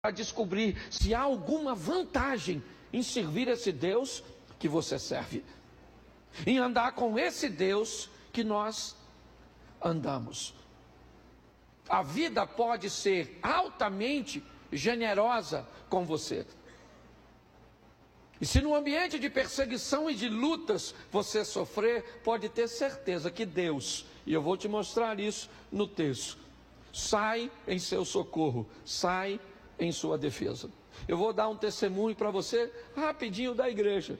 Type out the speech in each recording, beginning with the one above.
para descobrir se há alguma vantagem em servir esse Deus que você serve, em andar com esse Deus que nós andamos. A vida pode ser altamente generosa com você. E se no ambiente de perseguição e de lutas você sofrer, pode ter certeza que Deus, e eu vou te mostrar isso no texto, sai em seu socorro, sai em sua defesa. Eu vou dar um testemunho para você rapidinho da igreja.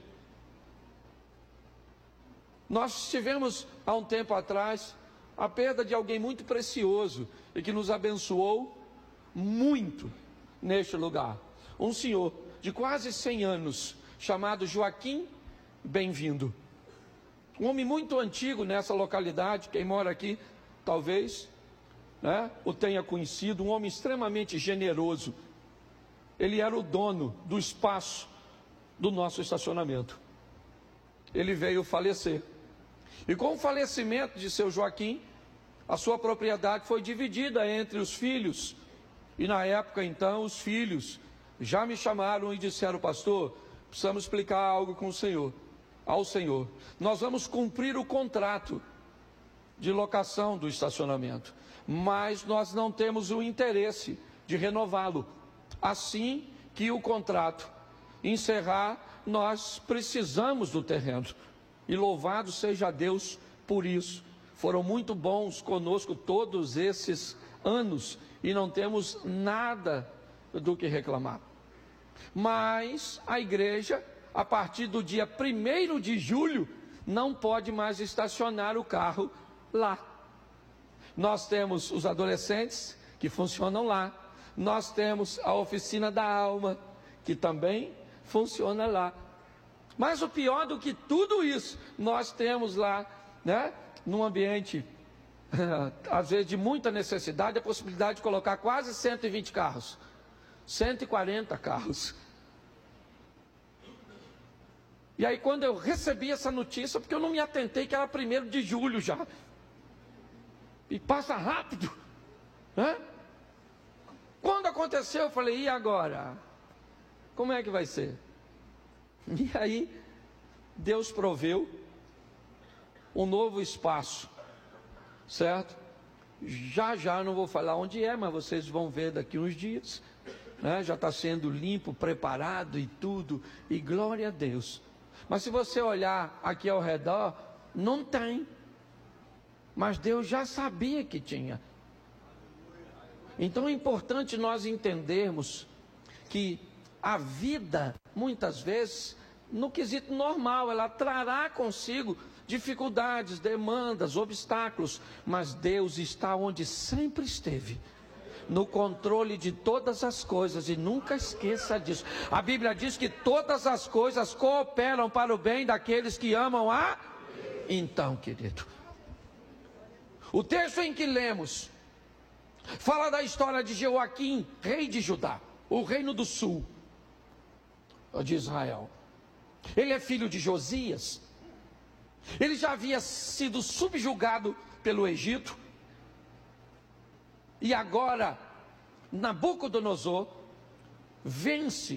Nós tivemos há um tempo atrás a perda de alguém muito precioso e que nos abençoou muito neste lugar. Um senhor de quase 100 anos, chamado Joaquim Bem-vindo. Um homem muito antigo nessa localidade, quem mora aqui talvez o tenha conhecido, um homem extremamente generoso. Ele era o dono do espaço do nosso estacionamento. Ele veio falecer. E com o falecimento de seu Joaquim, a sua propriedade foi dividida entre os filhos. E na época então, os filhos já me chamaram e disseram: pastor, precisamos explicar algo com o Senhor, ao Senhor. Nós vamos cumprir o contrato de locação do estacionamento, mas nós não temos o interesse de renová-lo. Assim que o contrato encerrar, nós precisamos do terreno. E louvado seja Deus por isso. Foram muito bons conosco todos esses anos e não temos nada do que reclamar. Mas a igreja, a partir do dia 1º de julho, não pode mais estacionar o carro lá. Nós temos os adolescentes que funcionam lá. Nós temos a oficina da alma, que também funciona lá. Mas o pior do que tudo isso, nós temos lá, num ambiente, às vezes de muita necessidade, a possibilidade de colocar quase 120 carros, 140 carros. E aí quando eu recebi essa notícia, porque eu não me atentei que era 1º de julho já, e passa rápido, Quando aconteceu, eu falei: e agora? Como é que vai ser? E aí, Deus proveu um novo espaço, certo? Já não vou falar onde é, mas vocês vão ver daqui uns dias, já está sendo limpo, preparado e tudo, e glória a Deus. Mas se você olhar aqui ao redor, não tem, mas Deus já sabia que tinha. Então é importante nós entendermos que a vida, muitas vezes, no quesito normal, ela trará consigo dificuldades, demandas, obstáculos, mas Deus está onde sempre esteve, no controle de todas as coisas, e nunca esqueça disso. A Bíblia diz que todas as coisas cooperam para o bem daqueles que amam a... Então, querido, o texto em que lemos fala da história de Joaquim, rei de Judá, o reino do sul de Israel. Ele é filho de Josias. Ele já havia sido subjugado pelo Egito. E agora Nabucodonosor vence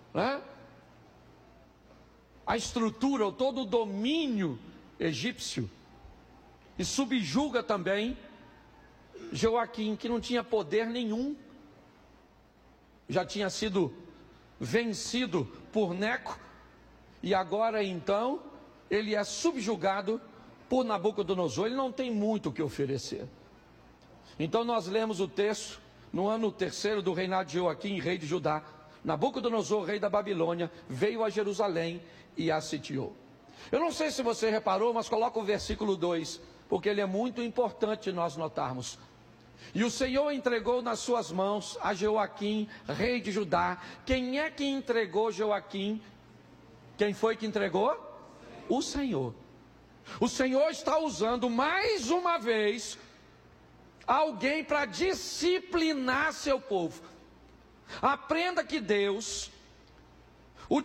a estrutura, todo o domínio egípcio, e subjuga também Joaquim, que não tinha poder nenhum, já tinha sido vencido por Neco, e agora então ele é subjugado por Nabucodonosor. Ele não tem muito o que oferecer. Então nós lemos o texto: no ano 3º do reinado de Joaquim, rei de Judá, Nabucodonosor, rei da Babilônia, veio a Jerusalém e a sitiou. Eu não sei se você reparou, mas coloca o versículo 2, porque ele é muito importante nós notarmos. E o Senhor entregou nas suas mãos a Joaquim, rei de Judá. Quem é que entregou Joaquim? Quem foi que entregou? O Senhor. O Senhor está usando mais uma vez alguém para disciplinar seu povo. Aprenda que Deus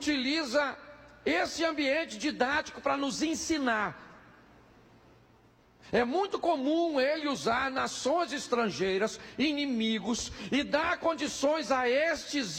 utiliza esse ambiente didático para nos ensinar. É muito comum ele usar nações estrangeiras, inimigos, e dar condições a estes